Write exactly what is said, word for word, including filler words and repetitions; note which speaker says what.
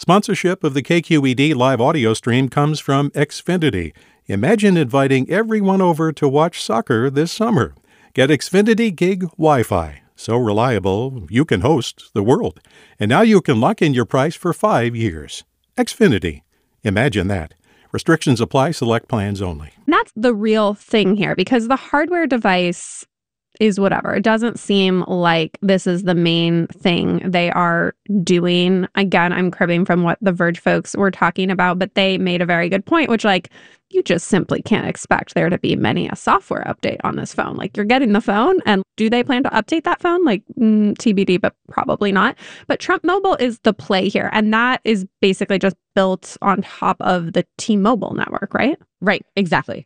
Speaker 1: Sponsorship of the K Q E D live audio stream comes from Xfinity. Imagine inviting everyone over to watch soccer this summer. Get Xfinity Gig Wi-Fi. So reliable, you can host the world. And now you can lock in your price for five years. Xfinity. Imagine that. Restrictions apply. Select plans only.
Speaker 2: That's the real thing here, because the hardware device is whatever. It doesn't seem like this is the main thing they are doing. Again, I'm cribbing from what the Verge folks were talking about, but they made a very good point, which, like, you just simply can't expect there to be many a software update on this phone. Like, you're getting the phone, and do they plan to update that phone? Like, mm, T B D, but probably not. But Trump Mobile is the play here, and that is basically just built on top of the T-Mobile network, right?
Speaker 3: Right, exactly.